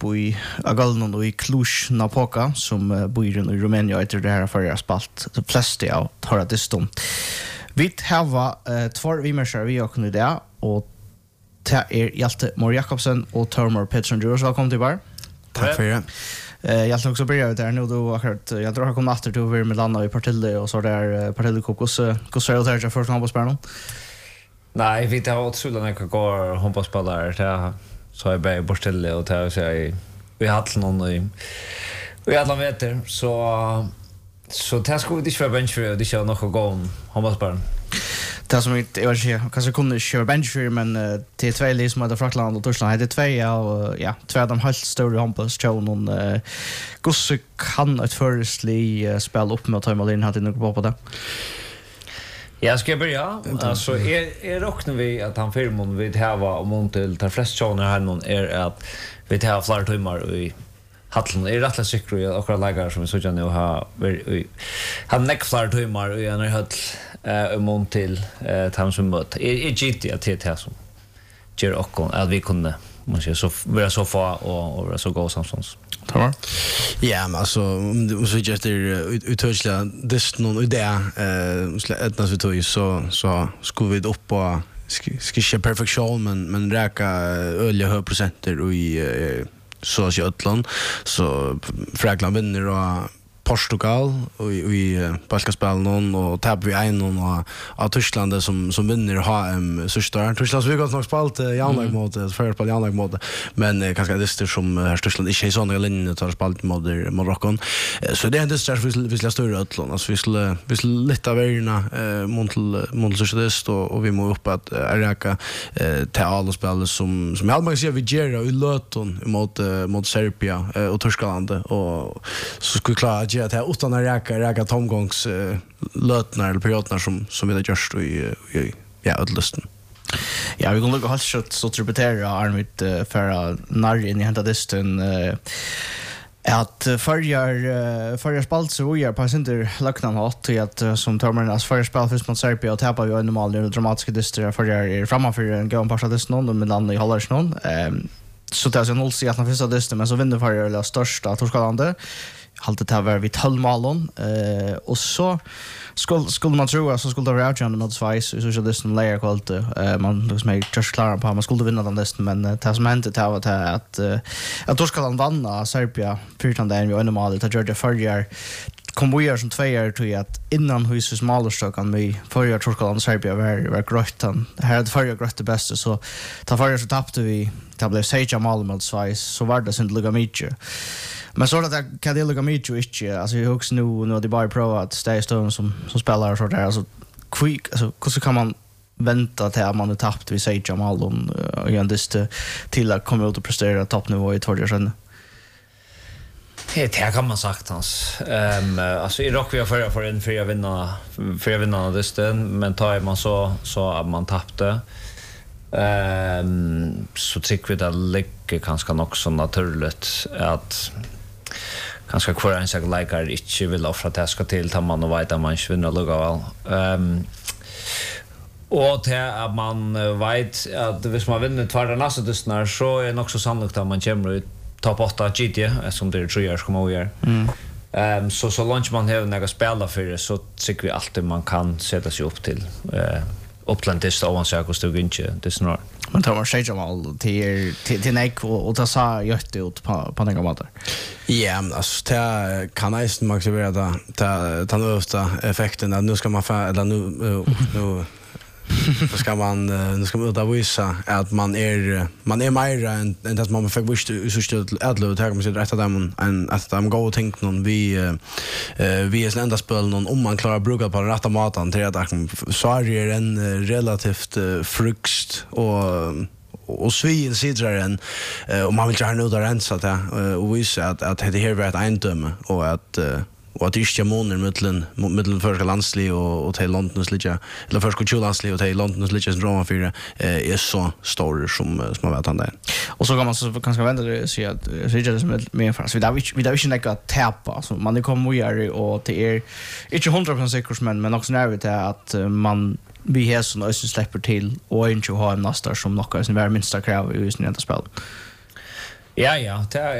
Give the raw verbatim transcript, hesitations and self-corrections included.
upp i Agalnon och i Cluj Napoca som uh, bor i Rumänien efter det här förra spalt de flesta av tar det stom. Vi har uh, två vimmers vi har kunnat det och det är Hjalte Mor Jakobsen och Tormor Pettersson. Du är välkommen till bar. Tack för det. Eh jag ska också börja där nu då akkurat jag tror jag kommer efter till över med landa i Partille och så där Partille kokos hur ser det ut för handbollsspelaren? Nej, vi tar åt solen när jag går handbollsspelare där så är jag Partille och tar så jag vi har någon i vi har meter så så det ska vi inte för bench för det ska nog gå handbollsspelaren. Det som inte jag säger kanske kunde köra bench för men uh, till två lag som hade Frankland och Tyskland det två ja ja två av de helt stora handbollsshow någon uh, gosse kan ett förstli uh, spela upp med att ta Malin hade nog på det. Jag ska börja. Alltså är är räknar vi att han filmon vid här om hon till tar flest tjänar här någon är att vi tar fler timmar i Hallen är rätt säker och akkurat lägger som vi så kan nu ha han neck fler timmar i en hall eh um hon till eh Tamsun mot. Är G T att det här som ger och att vi kunde måste så vara så få och och så gå samsons. Tamar. Ja, men alltså om så just det utörsliga det någon idé eh att vi tog så så skulle vi upp på ska perfektion men men räka öliga hög procenter och i så så Ötland så Frankland vinner och Portugal och vi basketspel någon och tab vi en och av Tyskland som som vinner H M sista Tyskland så vi går nog spalt Janlag mot för på Janlag mot men kanske det är som här Tyskland inte är såna linjer tar spalt mot Marocko så det är det så vi vi ska störa Ötland alltså vi skulle vi skulle lite värna mot mot så det och vi må upp att räka till alla spel som som jag måste säga vi ger i Löton mot mot Serbia och Tyskland och så skulle klara att det utan att räka räka tomgångs uh, lötnar eller perioder som som vi har gjort i, i ja utlusten. Ja, vi går nog halt så så tributera Armit uh, för när in i hända distan uh, att förjar förjar spalt så vi är på center Lucknan hat till att som Tormarnas förjar spel först mot Serbia och tappar vi normalt det dramatiska distan förjar framför en gång på distan och med land i Hallersnon. Ehm så det är så noll sig att han första distan men så vinner förjar det största torskalande. Halt det var vid tolv mål eh och så skulle skulle man tro att så skulle det vara utgående mot Schweiz så så det som layer kallt eh man liksom är just klar på man skulle vinna den nästan men det som hände det var att att Tyskland vann Serbia fyra där vi under målet att Georgia förjar kom vi som två år till att innan huset smalare kan vi förjar Tyskland och Serbia var var gröttan här hade förjar grött det bästa så ta förjar så tappade vi det blev sex mål mot Schweiz så var det inte lugga mycket. Men så att kan det lugga mycket inte alltså jag hooks nu nu det bara pro att stay stone som som spelar så där alltså quick alltså hur så kan man vänta till att man har tappat vi säger Jamal om igen det till att komma ut och prestera toppnivå i tredje. Det här kan man sagt hans. Ehm alltså i rock vi har förra för en för att vinna för att vinna det stund men tar man så så att man tappade. Ehm så tycker vi det ligger ganska nog så naturligt att ganska kvar en sak likar inte vill offra att det ska till tar man och vet att man inte vinner lugga väl. Ehm och till att man vet att hvis man vinner tvärda nästa dystnar så är det också sannolikt att man kommer ut topp åtta G T som det är tre år kommer att göra. Mm. Ehm så så långt man har några spela för det så tycker vi alltid man kan sätta sig upp till eh Upplandist och så jag stod inte det snart. Men tar man sig Jamal till till till Nick och ta så gjort ut på på några måter. Ja, alltså det kan nästan maximera det ta ta översta effekten att nu ska man eller nu nu då ska man nu ska man utavisa att man är man är mer än än att man fick visst så stort adlot här kommer sig rätt att de en att de går och tänker någon vi eh vi är ända spel någon om man klarar bruka på rätta maten till att så är det en relativt frukt och och svin sidrar en och man vill ju ha nu där rensa det och visa att att det här var ett eindöme och att och att det är månader mellan mellan första landslig och och till Londons lite eller första kulturlandslig och till Londons lite drama för det är så stor som som har varit han där. Och så kan man så kanske vända det så att Richard som mer för så vi där vi där inte lägga tappa så man det kommer ju och till är inte hundra procent säkert men men också när vi det att man vi har såna ösen släpper till och inte ha en nästar som något som är minsta krav i just nästa spel. Ja, ja, det